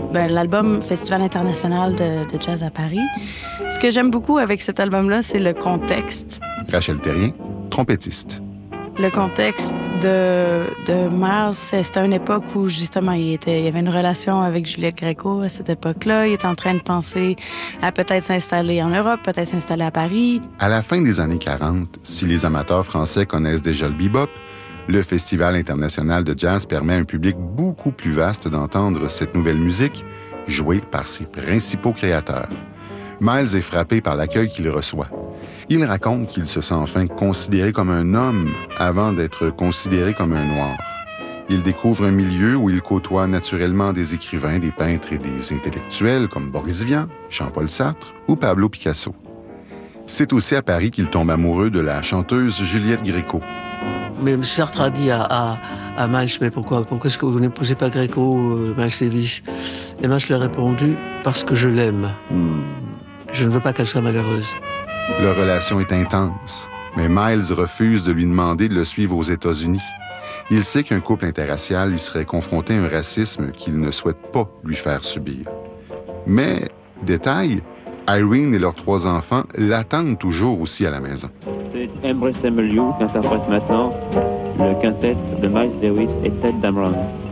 l'album Festival international de jazz à Paris. Ce que j'aime beaucoup avec cet album-là, c'est le contexte. Rachel Terrien, trompettiste. Le contexte de Miles, c'était une époque où, justement, il y avait une relation avec Juliette Gréco à cette époque-là. Il était en train de penser à peut-être s'installer en Europe, peut-être s'installer à Paris. À la fin des années 40, si les amateurs français connaissent déjà le bebop, le Festival international de jazz permet à un public beaucoup plus vaste d'entendre cette nouvelle musique jouée par ses principaux créateurs. Miles est frappé par l'accueil qu'il reçoit. Il raconte qu'il se sent enfin considéré comme un homme avant d'être considéré comme un noir. Il découvre un milieu où il côtoie naturellement des écrivains, des peintres et des intellectuels comme Boris Vian, Jean-Paul Sartre ou Pablo Picasso. C'est aussi à Paris qu'il tombe amoureux de la chanteuse Juliette Gréco. Mais Sartre a dit à Miles, mais pourquoi est-ce que vous n'épousez pas Gréco, Miles Davis? Et moi, je lui ai répondu, parce que je l'aime. Je ne veux pas qu'elle soit malheureuse. Leur relation est intense, mais Miles refuse de lui demander de le suivre aux États-Unis. Il sait qu'un couple interracial y serait confronté à un racisme qu'il ne souhaite pas lui faire subir. Mais, détail, Irene et leurs 3 enfants l'attendent toujours aussi à la maison. C'est Embrace Liu qui interprète maintenant le quintet de Miles Davis et Ted Dameron.